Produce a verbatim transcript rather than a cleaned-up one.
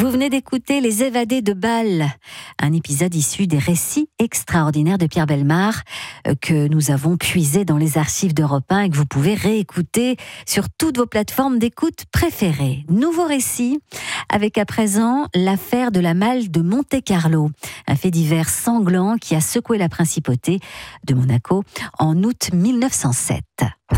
Vous venez d'écouter Les Évadés de Bâle, un épisode issu des récits extraordinaires de Pierre Bellemare que nous avons puisé dans les archives d'Europe un et que vous pouvez réécouter sur toutes vos plateformes d'écoute préférées. Nouveau récit avec à présent l'affaire de la malle de Monte-Carlo, un fait divers sanglant qui a secoué la principauté de Monaco en août mille neuf cent sept.